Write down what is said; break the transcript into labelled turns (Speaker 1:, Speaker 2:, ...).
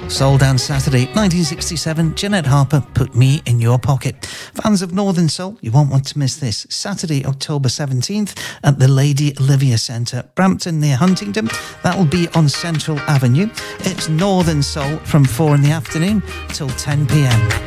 Speaker 1: Soul Dance Saturday, 1967, Jeanette Harper, Put Me in Your Pocket. Fans of Northern Soul, you won't want to miss this. Saturday, October 17th at the Lady Olivia Centre, Brampton near Huntingdon. That will be on Central Avenue. It's Northern Soul from 4 in the afternoon till 10 p.m.